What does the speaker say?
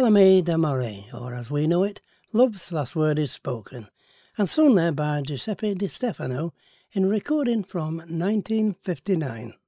Salome d'Amore, or as we know it, Love's Last Word is Spoken, and sung there by Giuseppe Di Stefano in a recording from 1959.